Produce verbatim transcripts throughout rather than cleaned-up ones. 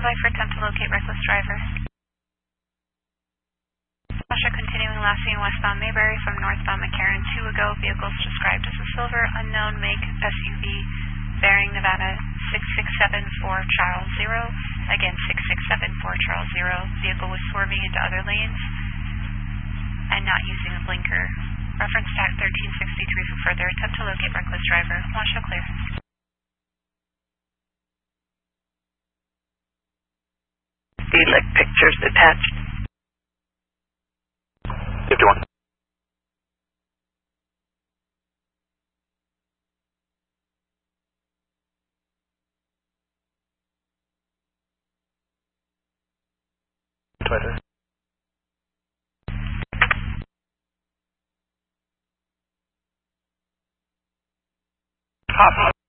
Standby for attempt to locate reckless driver. Sasha continuing last seen westbound Mayberry from northbound McCarran two ago. Vehicles described as a silver unknown make S U V bearing Nevada six six seven four Charles Zero. Again, six six seven four Charles Zero. Vehicle was swerving into other lanes and not using a blinker. Reference tag thirteen sixty-three for further attempt to locate reckless driver. One show clear. Speed-like pictures attached. fifty-one. Twitter. Hop.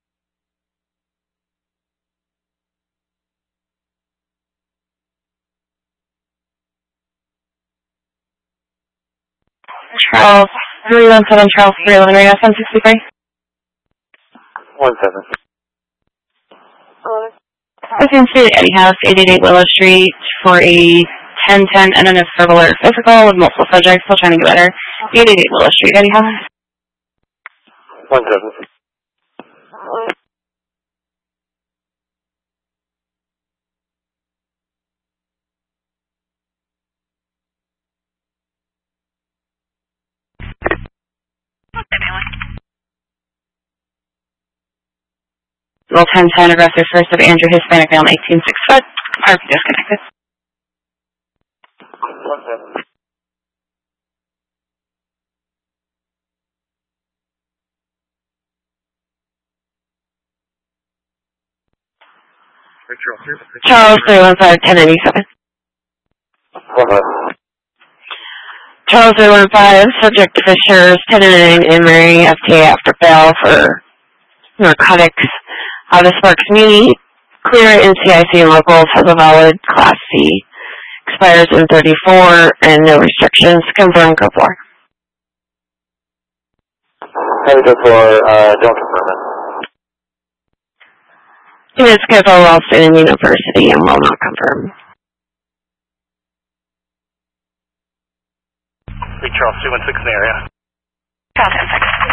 Charles, three one seven Charles, three eleven Radio, seven sixty-three. One seven. Within Street, Eddie House, eight eighty-eight Willow Street, for a ten ten N N F verbal or physical with multiple subjects, still trying to get better. eight eighty-eight Willow Street, Eddie House. One seven. Roll ten ten, aggressive first of Andrew Hispanic male, eighteen six foot. R P disconnected. One seven. Charles, three one five, ten eighty-seven. One five. Charles, three one five, subject to Fisher's, ten eighty-nine Emery, F T A after bail for narcotics. Out of Sparks Muni, clear N C I C and locals, has a valid Class C. Expires in thirty-four and no restrictions. Confirm, go for. Heavy go for, uh, don't confirm it. It is scheduled while staying in university and will not confirm. Big Charles, two one six in the area. Charles, ten six.